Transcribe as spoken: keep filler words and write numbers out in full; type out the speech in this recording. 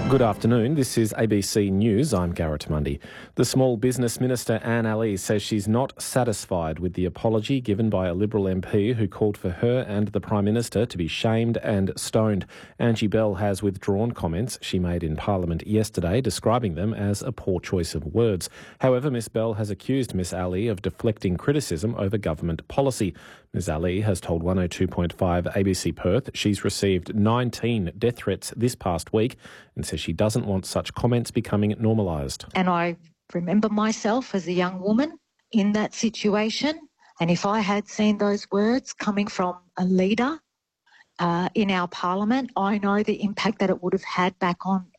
Good afternoon. This is A B C News. I'm Garrett Mundy. The Small Business Minister, Anne Aly, says she's not satisfied with the apology given by a Liberal M P who called for her and the Prime Minister to be shamed and stoned. Angie Bell has withdrawn comments she made in Parliament yesterday, describing them as a poor choice of words. However, Miss Bell has accused Miss Aly of deflecting criticism over government policy. Miss Aly has told one oh two point five A B C Perth she's received nineteen death threats this past week and says she doesn't want such comments becoming normalised. And I remember myself as a young woman in that situation, and if I had seen those words coming from a leader uh, in our parliament, I know the impact that it would have had back on